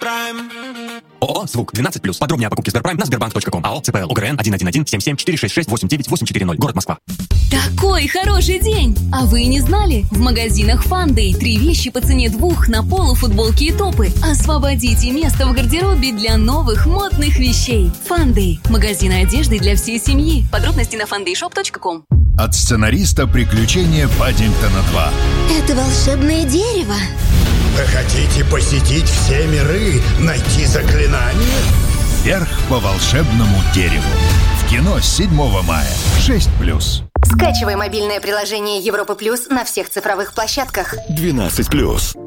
Сберпрайм. ООО «Звук» 12+. Подробнее о покупке Сберпрайм на sberbank.com. АО ЦПЛ УГРН 111-77-466-89840. Город Москва. Такой хороший день! А вы и не знали? В магазинах Фандэй 3 вещи по цене 2 на полу, футболки и топы. Освободите место в гардеробе для новых модных вещей. Фандэй. Магазин одежды для всей семьи. Подробности на fandeeshop.com. От сценариста «Приключения Паддингтона 2». Это волшебное дерево. Вы хотите посетить все миры, найти заклинание? Вверх по волшебному дереву. В кино с 7 мая. 6+. Скачивай мобильное приложение Европа Плюс на всех цифровых площадках. 12+.